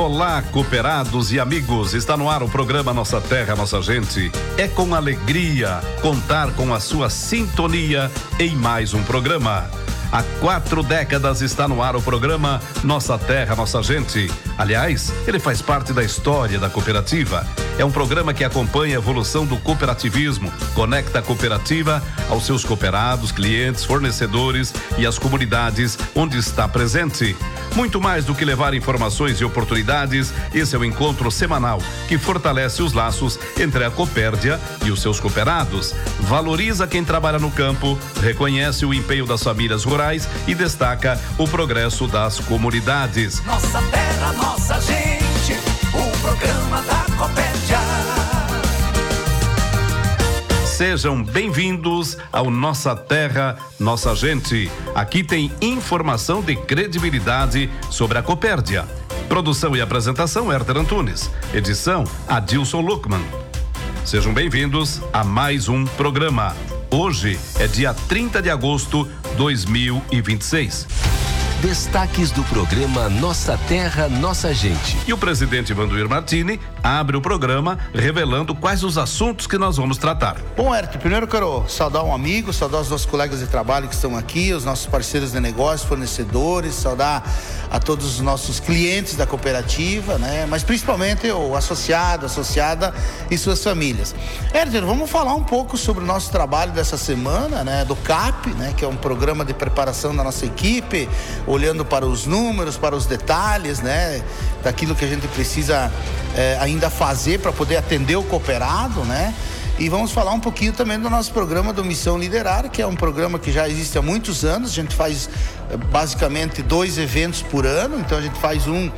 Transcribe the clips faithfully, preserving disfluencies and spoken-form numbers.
Olá, cooperados e amigos, está no ar o programa Nossa Terra, Nossa Gente. É com alegria contar com a sua sintonia em mais um programa. Há quatro décadas está no ar o programa Nossa Terra, Nossa Gente. Aliás, ele faz parte da história da cooperativa. É um programa que acompanha a evolução do cooperativismo, conecta a cooperativa aos seus cooperados, clientes, fornecedores e às comunidades onde está presente. Muito mais do que levar informações e oportunidades, esse é o encontro semanal que fortalece os laços entre a Copérdia e os seus cooperados. Valoriza quem trabalha no campo, reconhece o empenho das famílias rurais e destaca o progresso das comunidades. Nossa terra, nossa gente, o programa da Copérdia. Sejam bem-vindos ao Nossa Terra, Nossa Gente. Aqui tem informação de credibilidade sobre a Copérdia. Produção e apresentação, Herter Antunes. Edição, Adilson Luckman. Sejam bem-vindos a mais um programa. Hoje é dia trinta de agosto de dois mil e vinte e seis. Destaques do programa Nossa Terra, Nossa Gente. E o presidente Vanduir Martini abre o programa revelando quais os assuntos que nós vamos tratar. Bom, Herter, primeiro eu quero saudar um amigo, saudar os nossos colegas de trabalho que estão aqui, os nossos parceiros de negócio, fornecedores, saudar a todos os nossos clientes da cooperativa, né? Mas principalmente o associado, associada e suas famílias. Herter, vamos falar um pouco sobre o nosso trabalho dessa semana, né? Do C A P, né? Que é um programa de preparação da nossa equipe, olhando para os números, para os detalhes, né? Daquilo que a gente precisa é, ainda fazer para poder atender o cooperado, né? E vamos falar um pouquinho também do nosso programa do Missão Liderar, que é um programa que já existe há muitos anos. A gente faz basicamente dois eventos por ano, então a gente faz um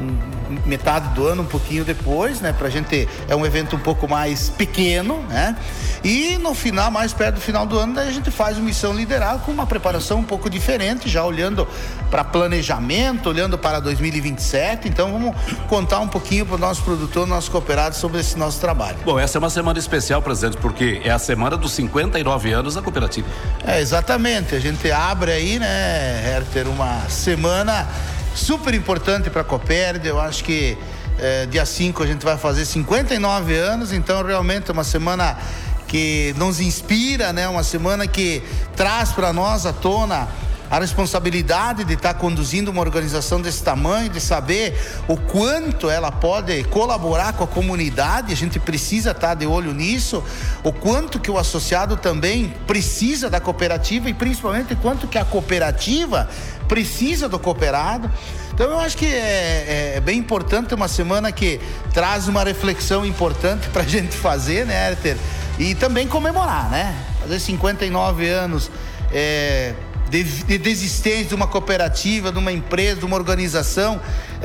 metade do ano, um pouquinho depois, né? Pra gente, é um evento um pouco mais pequeno, né? E no final, mais perto do final do ano, daí a gente faz o Missão Liderar com uma preparação um pouco diferente, já olhando para planejamento, olhando para dois mil e vinte e sete. Então vamos contar um pouquinho para o nosso produtor, nosso cooperado sobre esse nosso trabalho. Bom, essa é uma semana especial, presidente, porque é a semana dos cinquenta e nove anos da cooperativa. É, exatamente. A gente abre aí, né, Herter, uma semana super importante para a Copérdia. Eu acho que é, dia cinco a gente vai fazer cinquenta e nove anos, então realmente é uma semana que nos inspira, né? Uma semana que traz para nós à tona a responsabilidade de estar conduzindo uma organização desse tamanho, de saber o quanto ela pode colaborar com a comunidade. A gente precisa estar de olho nisso, o quanto que o associado também precisa da cooperativa e principalmente quanto que a cooperativa precisa do cooperado. Então eu acho que é, é bem importante, uma semana que traz uma reflexão importante para a gente fazer, né, Herter? E também comemorar, né? Fazer cinquenta e nove anos é, de, de, de existência de uma cooperativa, de uma empresa, de uma organização,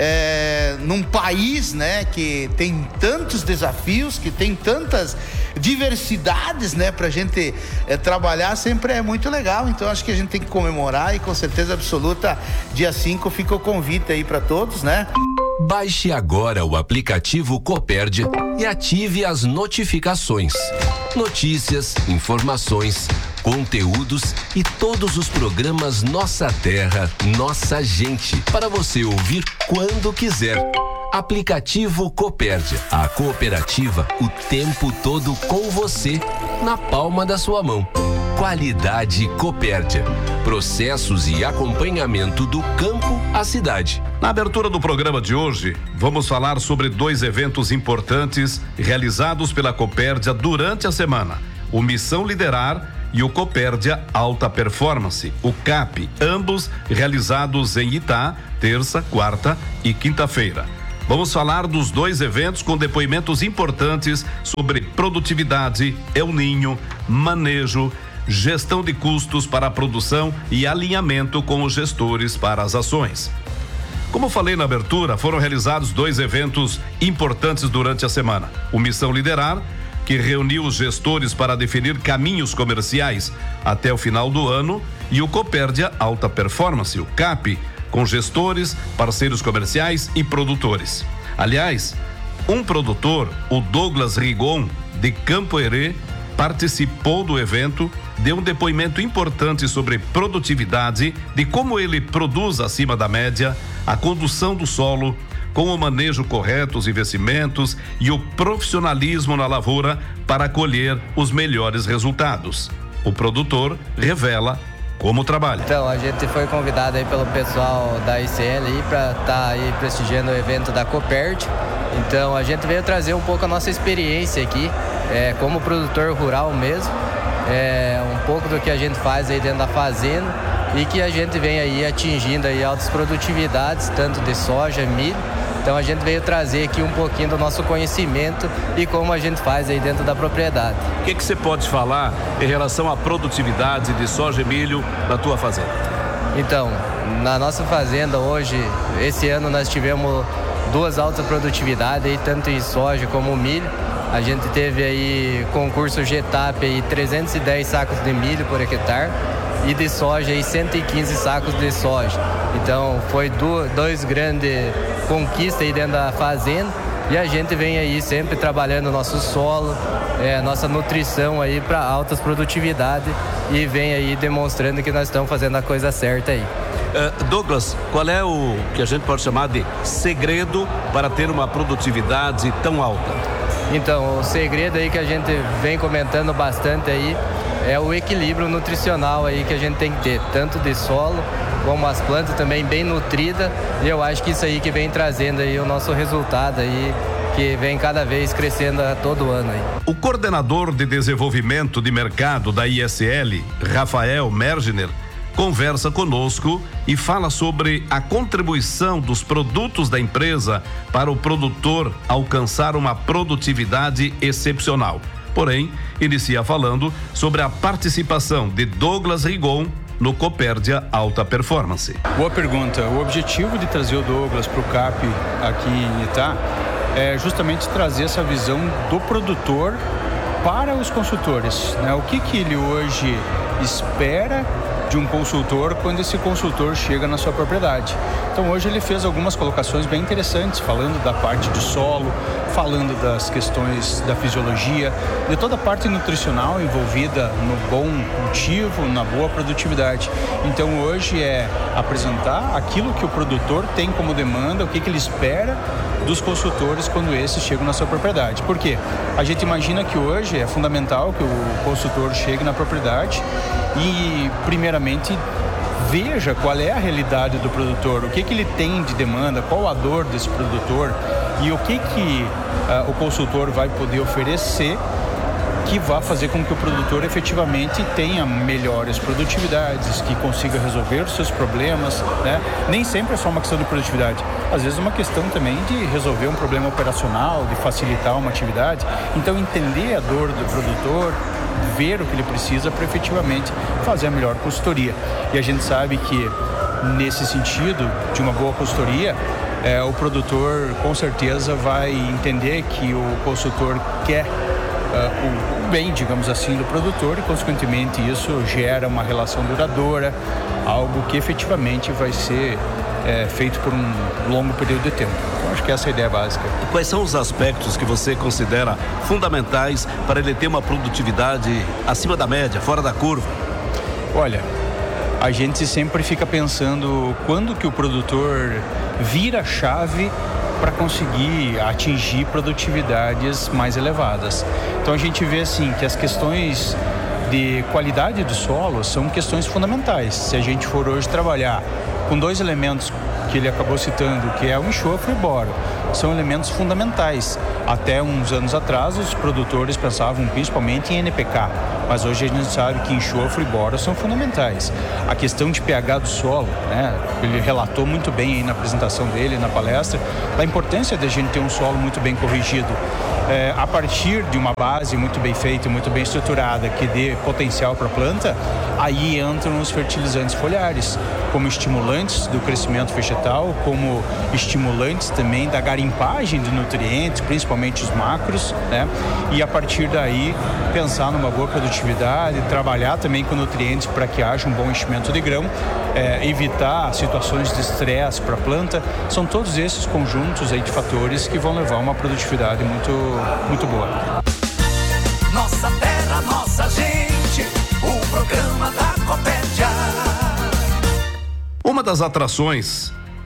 é, num país, né, que tem tantos desafios, que tem tantas diversidades, né, pra gente é, trabalhar, sempre é muito legal. Então acho que a gente tem que comemorar e com certeza absoluta, dia cinco fica o convite aí para todos, né? Baixe agora o aplicativo Copérdia e ative as notificações. Notícias, informações, conteúdos e todos os programas Nossa Terra, Nossa Gente, para você ouvir quando quiser. Aplicativo Copérdia, a cooperativa o tempo todo com você, na palma da sua mão. Qualidade Copérdia, processos e acompanhamento do campo à cidade. Na abertura do programa de hoje, vamos falar sobre dois eventos importantes realizados pela Copérdia durante a semana: o Missão Liderar e o Copérdia Alta Performance, o C A P, ambos realizados em Itá, terça, quarta e quinta-feira. Vamos falar dos dois eventos com depoimentos importantes sobre produtividade, El Ninho, manejo, gestão de custos para a produção e alinhamento com os gestores para as ações. Como falei na abertura, foram realizados dois eventos importantes durante a semana: o Missão Liderar, que reuniu os gestores para definir caminhos comerciais até o final do ano, e o Copérdia Alta Performance, o C A P, com gestores, parceiros comerciais e produtores. Aliás, um produtor, o Douglas Rigon, de Campo Herê, participou do evento, deu um depoimento importante sobre produtividade, de como ele produz acima da média, a condução do solo, com o manejo correto dos investimentos e o profissionalismo na lavoura para colher os melhores resultados. O produtor revela como trabalha. Então, a gente foi convidado aí pelo pessoal da I C L aí para estar tá aí prestigiando o evento da Coperd. Então, a gente veio trazer um pouco a nossa experiência aqui, é, como produtor rural mesmo, é, um pouco do que a gente faz aí dentro da fazenda e que a gente vem aí atingindo aí altas produtividades, tanto de soja, milho. Então, a gente veio trazer aqui um pouquinho do nosso conhecimento e como a gente faz aí dentro da propriedade. O que que você pode falar em relação à produtividade de soja e milho na tua fazenda? Então, na nossa fazenda hoje, esse ano nós tivemos duas altas produtividades, aí, tanto em soja como milho. A gente teve aí concurso G T A P aí trezentos e dez sacos de milho por hectare e de soja aí cento e quinze sacos de soja. Então foi do, dois grandes conquistas aí dentro da fazenda e a gente vem aí sempre trabalhando o nosso solo, é, nossa nutrição aí para altas produtividades e vem aí demonstrando que nós estamos fazendo a coisa certa aí. Uh, Douglas, qual é o que a gente pode chamar de segredo para ter uma produtividade tão alta? Então, o segredo aí que a gente vem comentando bastante aí é o equilíbrio nutricional aí que a gente tem que ter, tanto de solo como as plantas também bem nutridas, e eu acho que isso aí que vem trazendo aí o nosso resultado aí, que vem cada vez crescendo a todo ano aí. O coordenador de desenvolvimento de mercado da I S L, Rafael Mergener, conversa conosco e fala sobre a contribuição dos produtos da empresa para o produtor alcançar uma produtividade excepcional. Porém, inicia falando sobre a participação de Douglas Rigon no Copérdia Alta Performance. Boa pergunta. O objetivo de trazer o Douglas para o C A P aqui em Itá é justamente trazer essa visão do produtor para os consultores, né? O que que ele hoje espera de um consultor quando esse consultor chega na sua propriedade. Então hoje ele fez algumas colocações bem interessantes, falando da parte de solo, falando das questões da fisiologia, de toda a parte nutricional envolvida no bom cultivo, na boa produtividade. Então hoje é apresentar aquilo que o produtor tem como demanda, o que que ele espera dos consultores quando esses chegam na sua propriedade. Por quê? A gente imagina que hoje é fundamental que o consultor chegue na propriedade e, primeiramente, veja qual é a realidade do produtor, o que que ele tem de demanda, qual a dor desse produtor e o que que uh, o consultor vai poder oferecer que vá fazer com que o produtor efetivamente tenha melhores produtividades, que consiga resolver os seus problemas, né? Nem sempre é só uma questão de produtividade, às vezes é uma questão também de resolver um problema operacional, de facilitar uma atividade. Então entender a dor do produtor, ver o que ele precisa para efetivamente fazer a melhor consultoria. E a gente sabe que nesse sentido de uma boa consultoria, é, o produtor com certeza vai entender que o consultor quer Uh, o bem, digamos assim, do produtor e, consequentemente, isso gera uma relação duradoura, algo que efetivamente vai ser é, feito por um longo período de tempo. Então, acho que essa é a ideia básica. E quais são os aspectos que você considera fundamentais para ele ter uma produtividade acima da média, fora da curva? Olha, a gente sempre fica pensando quando que o produtor vira a chave para conseguir atingir produtividades mais elevadas. Então a gente vê assim que as questões de qualidade do solo são questões fundamentais. Se a gente for hoje trabalhar com dois elementos que ele acabou citando, que é o enxofre e o boro, são elementos fundamentais. Até uns anos atrás os produtores pensavam principalmente em N P K, mas hoje a gente sabe que enxofre e boro são fundamentais. A questão de pH do solo, né? Ele relatou muito bem aí na apresentação dele, na palestra, da importância de a gente ter um solo muito bem corrigido. É, a partir de uma base muito bem feita, muito bem estruturada, que dê potencial para a planta, aí entram os fertilizantes foliares, como estimulantes do crescimento vegetal, como estimulantes também da garimpagem de nutrientes, principalmente os macros, né? E a partir daí pensar numa boa produtividade, trabalhar também com nutrientes para que haja um bom enchimento de grão, é, evitar situações de estresse para a planta. São todos esses conjuntos aí de fatores que vão levar a uma produtividade muito, muito boa. Nossa terra, nossa gente, o programa da Copérdia. Uma das atrações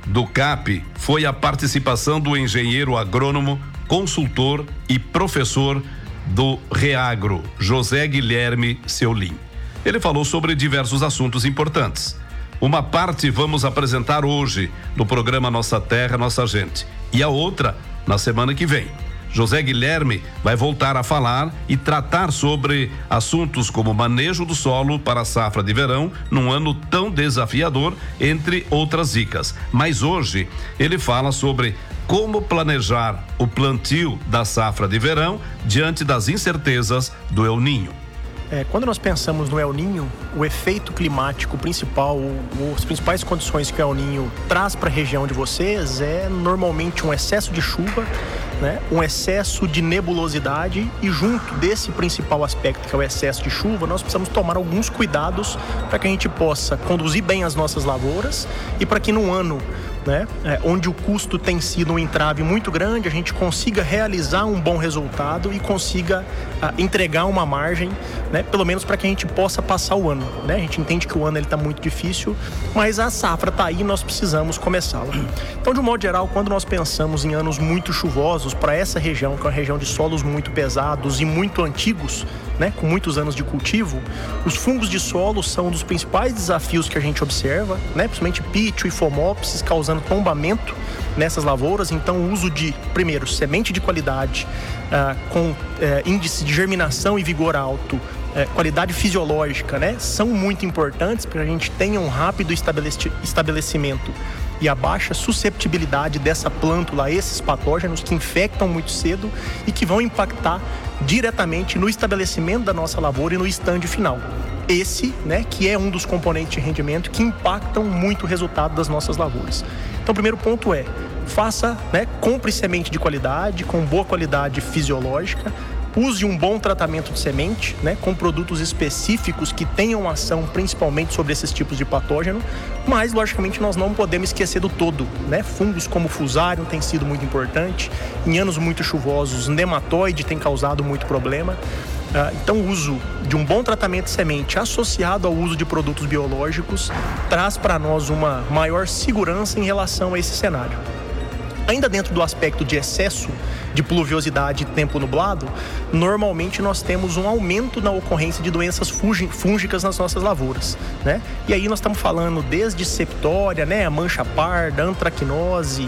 do C A P foi a participação do engenheiro agrônomo, consultor e professor do Reagro, José Guilherme Seolim. Ele falou sobre diversos assuntos importantes. Uma parte vamos apresentar hoje no programa Nossa Terra, Nossa Gente, e a outra na semana que vem. José Guilherme vai voltar a falar e tratar sobre assuntos como manejo do solo para a safra de verão num ano tão desafiador, entre outras dicas. Mas hoje ele fala sobre como planejar o plantio da safra de verão diante das incertezas do El Niño. É, quando nós pensamos no El Niño, o efeito climático principal, o, as principais condições que o El Niño traz para a região de vocês é normalmente um excesso de chuva, né, um excesso de nebulosidade, e junto desse principal aspecto, que é o excesso de chuva, nós precisamos tomar alguns cuidados para que a gente possa conduzir bem as nossas lavouras e para que no ano, né, é, onde o custo tem sido um entrave muito grande, a gente consiga realizar um bom resultado e consiga a, entregar uma margem, né, pelo menos para que a gente possa passar o ano, né? A gente entende que o ano ele está muito difícil, mas a safra está aí e nós precisamos começá-la. Então, de um modo geral, quando nós pensamos em anos muito chuvosos para essa região, que é uma região de solos muito pesados e muito antigos, né, com muitos anos de cultivo, os fungos de solo são um dos principais desafios que a gente observa, né, principalmente pítio e fomopsis, causando tombamento nessas lavouras. Então, o uso de, primeiro, semente de qualidade, ah, com eh, índice de germinação e vigor alto, eh, qualidade fisiológica, né, são muito importantes para que a gente tenha um rápido estabeleci- estabelecimento e a baixa susceptibilidade dessa plântula a esses patógenos que infectam muito cedo e que vão impactar diretamente no estabelecimento da nossa lavoura e no estande final. Esse, né, que é um dos componentes de rendimento que impactam muito o resultado das nossas lavouras. Então, o primeiro ponto é, faça, né, compre semente de qualidade, com boa qualidade fisiológica, use um bom tratamento de semente, né, com produtos específicos que tenham ação principalmente sobre esses tipos de patógeno, mas logicamente nós não podemos esquecer do todo, né? Fungos como Fusarium tem sido muito importante, em anos muito chuvosos, nematóide tem causado muito problema. Uh, então, o uso de um bom tratamento de semente associado ao uso de produtos biológicos traz para nós uma maior segurança em relação a esse cenário. Ainda dentro do aspecto de excesso de pluviosidade e tempo nublado, normalmente nós temos um aumento na ocorrência de doenças fúngicas nas nossas lavouras, né? E aí nós estamos falando desde septória, né, a mancha parda, antracnose,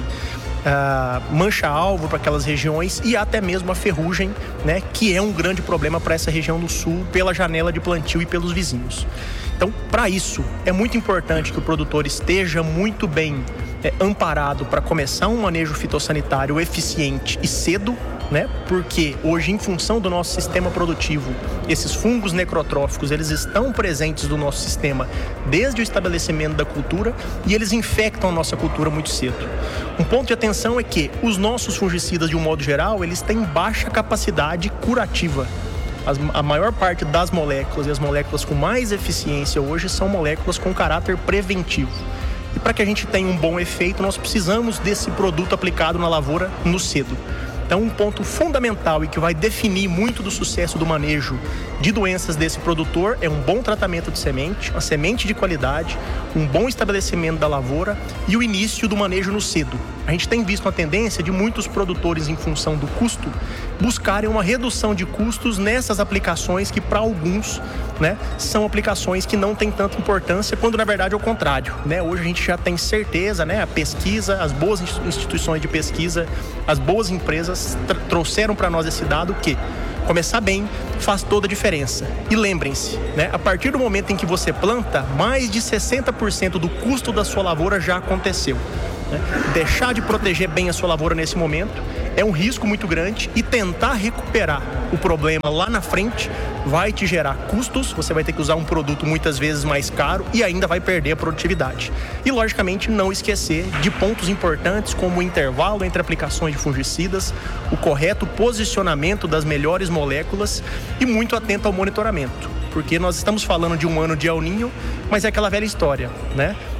uh, mancha-alvo para aquelas regiões e até mesmo a ferrugem, né, que é um grande problema para essa região do sul, pela janela de plantio e pelos vizinhos. Então, para isso, é muito importante que o produtor esteja muito bem é, amparado para começar um manejo fitossanitário eficiente e cedo, né? Porque hoje, em função do nosso sistema produtivo, esses fungos necrotróficos, eles estão presentes no nosso sistema desde o estabelecimento da cultura e eles infectam a nossa cultura muito cedo. Um ponto de atenção é que os nossos fungicidas, de um modo geral, eles têm baixa capacidade curativa. As, a maior parte das moléculas e as moléculas com mais eficiência hoje são moléculas com caráter preventivo. E para que a gente tenha um bom efeito, nós precisamos desse produto aplicado na lavoura no cedo. Então, um ponto fundamental e que vai definir muito do sucesso do manejo de doenças desse produtor é um bom tratamento de semente, uma semente de qualidade, um bom estabelecimento da lavoura e o início do manejo no cedo. A gente tem visto uma tendência de muitos produtores, em função do custo, buscarem uma redução de custos nessas aplicações que, para alguns, né, são aplicações que não têm tanta importância, quando na verdade é o contrário, né? Hoje a gente já tem certeza, né, a pesquisa, as boas instituições de pesquisa, as boas empresas tr- trouxeram para nós esse dado que começar bem faz toda a diferença. E lembrem-se, né, a partir do momento em que você planta, mais de sessenta por cento do custo da sua lavoura já aconteceu. Deixar de proteger bem a sua lavoura nesse momento é um risco muito grande e tentar recuperar o problema lá na frente vai te gerar custos, você vai ter que usar um produto muitas vezes mais caro e ainda vai perder a produtividade. E, logicamente, não esquecer de pontos importantes como o intervalo entre aplicações de fungicidas, o correto posicionamento das melhores moléculas e muito atento ao monitoramento. Porque nós estamos falando de um ano de El Niño, mas é aquela velha história, né?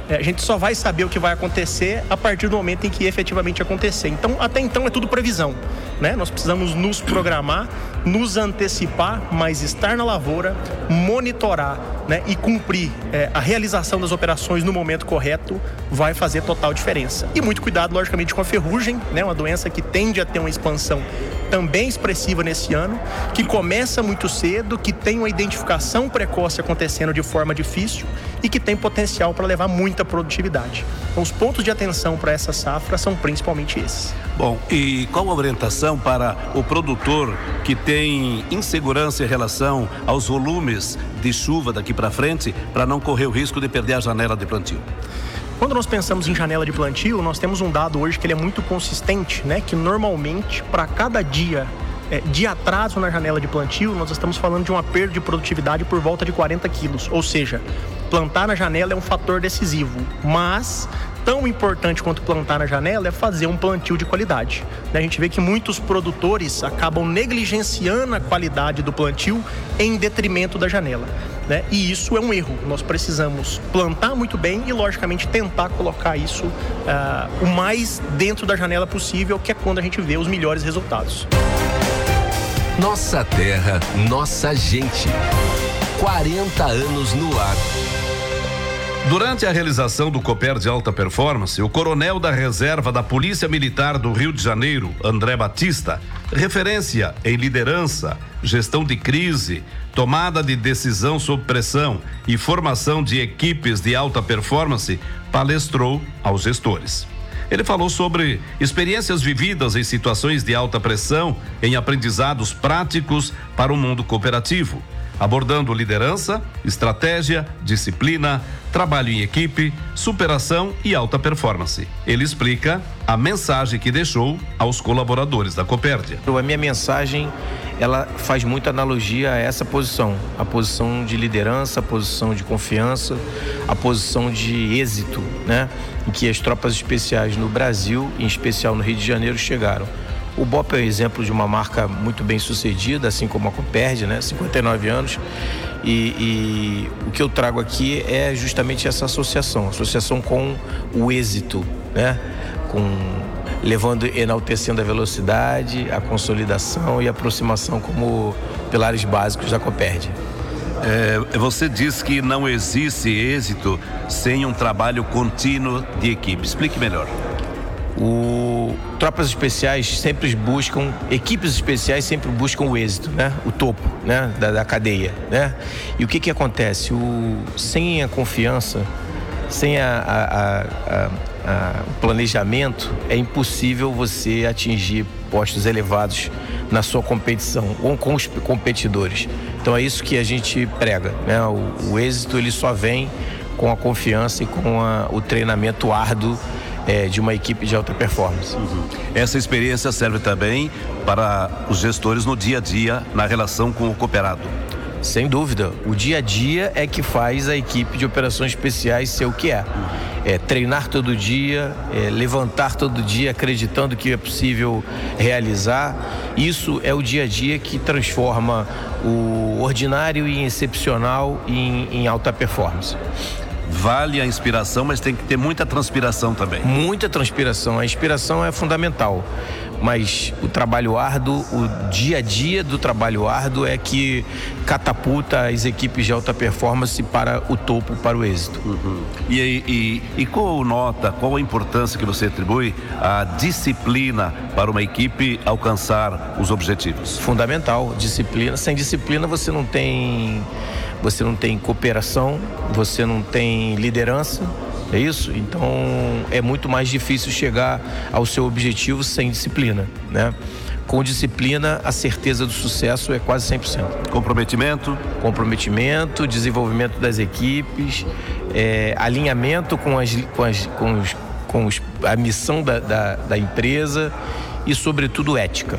É, a gente só vai saber o que vai acontecer a partir do momento em que efetivamente acontecer. Então, até então é tudo previsão, né? Nós precisamos nos programar, nos antecipar, mas estar na lavoura, monitorar, né, e cumprir é, a realização das operações no momento correto vai fazer total diferença. E muito cuidado, logicamente, com a ferrugem, né, uma doença que tende a ter uma expansão também expressiva nesse ano, que começa muito cedo, que tem uma identificação precoce acontecendo de forma difícil e que tem potencial para levar muita produtividade. Então, os pontos de atenção para essa safra são principalmente esses. Bom, e qual a orientação para o produtor que tem insegurança em relação aos volumes de chuva daqui para frente, para não correr o risco de perder a janela de plantio? Quando nós pensamos em janela de plantio, nós temos um dado hoje que ele é muito consistente, né? Que normalmente, para cada dia é, de atraso na janela de plantio, nós estamos falando de uma perda de produtividade por volta de quarenta quilos. Ou seja, plantar na janela é um fator decisivo, mas tão importante quanto plantar na janela é fazer um plantio de qualidade. A gente vê que muitos produtores acabam negligenciando a qualidade do plantio em detrimento da janela, né? E isso é um erro. Nós precisamos plantar muito bem e, logicamente, tentar colocar isso uh, o mais dentro da janela possível, que é quando a gente vê os melhores resultados. Nossa terra, nossa gente. quarenta anos no ar. Durante a realização do Cooper de Alta Performance, o coronel da reserva da Polícia Militar do Rio de Janeiro, André Batista, referência em liderança, gestão de crise, tomada de decisão sob pressão e formação de equipes de alta performance, palestrou aos gestores. Ele falou sobre experiências vividas em situações de alta pressão, em aprendizados práticos para o mundo cooperativo, abordando liderança, estratégia, disciplina, trabalho em equipe, superação e alta performance. Ele explica a mensagem que deixou aos colaboradores da Copérdia. A minha mensagem, ela faz muita analogia a essa posição, a posição de liderança, a posição de confiança, a posição de êxito, né? Em que as tropas especiais no Brasil, em especial no Rio de Janeiro, chegaram. O B O P é um exemplo de uma marca muito bem sucedida, assim como a Copérdia, né? cinquenta e nove anos. E, e o que eu trago aqui é justamente essa associação, associação com o êxito, né? Com, levando, enaltecendo a velocidade, a consolidação e a aproximação como pilares básicos da Copérdia. É, você diz que não existe êxito sem um trabalho contínuo de equipe. Explique melhor. O tropas especiais sempre buscam, equipes especiais sempre buscam o êxito, né? O topo, né? Da, da cadeia, né? E o que que acontece? O, sem a confiança, sem a, a, a, a, o planejamento, é impossível você atingir postos elevados na sua competição ou com os competidores. Então é isso que a gente prega, né? O, o êxito, ele só vem com a confiança e com a, o treinamento árduo É, de uma equipe de alta performance. Uhum. Essa experiência serve também para os gestores no dia a dia, na relação com o cooperado. Sem dúvida, o dia a dia é que faz a equipe de operações especiais ser o que é. É treinar todo dia, é levantar todo dia acreditando que é possível realizar. Isso é o dia a dia que transforma o ordinário em excepcional em, em alta performance. Vale a inspiração, mas tem que ter muita transpiração também. Muita transpiração. A inspiração é fundamental, mas o trabalho árduo, o dia a dia do trabalho árduo é que catapulta as equipes de alta performance para o topo, para o êxito. Uhum. E, e, e qual nota, qual a importância que você atribui à disciplina para uma equipe alcançar os objetivos? Fundamental, disciplina. Sem disciplina você não tem... Você não tem cooperação, você não tem liderança, é isso? Então é muito mais difícil chegar ao seu objetivo sem disciplina, né? Com disciplina, a certeza do sucesso é quase cem por cento. Comprometimento? Comprometimento, desenvolvimento das equipes, é, alinhamento com, as, com, as, com, os, com os, a missão da, da, da empresa e, sobretudo, ética.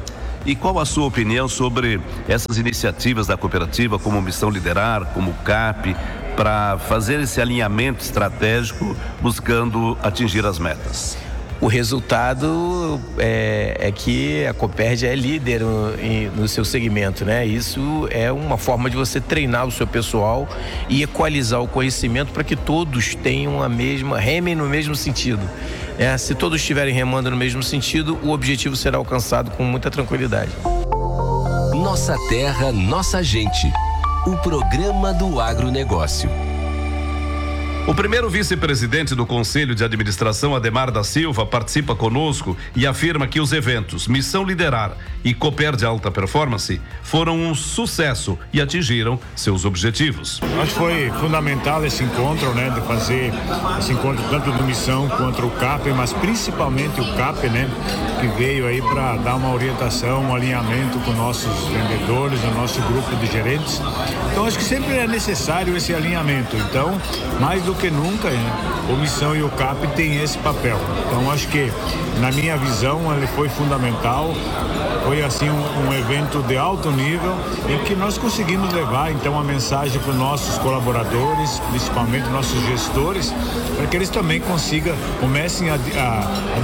E qual a sua opinião sobre essas iniciativas da cooperativa, como Missão Liderar, como C A P, para fazer esse alinhamento estratégico buscando atingir as metas? O resultado é, é que a Copérdia é líder no, no seu segmento, né? Isso é uma forma de você treinar o seu pessoal e equalizar o conhecimento para que todos tenham a mesma, remem no mesmo sentido. É, se todos estiverem remando no mesmo sentido, o objetivo será alcançado com muita tranquilidade. Nossa terra, nossa gente. O programa do agronegócio. O primeiro vice-presidente do Conselho de Administração, Ademar da Silva, participa conosco e afirma que os eventos Missão Liderar e Copérdia Alta Performance foram um sucesso e atingiram seus objetivos. Acho que foi fundamental esse encontro, né, de fazer esse encontro tanto do Missão quanto o C A P, mas principalmente o C A P, né, que veio aí para dar uma orientação, um alinhamento com nossos vendedores, o nosso grupo de gerentes. Então acho que sempre é necessário esse alinhamento. Então, mais do que nunca, né, o Missão e o C A P têm esse papel. Então acho que, na minha visão, ele foi fundamental. Foi assim um, um evento de alto nível em que nós conseguimos levar então a mensagem para os nossos colaboradores, principalmente nossos gestores, para que eles também consigam, comecem a, a, a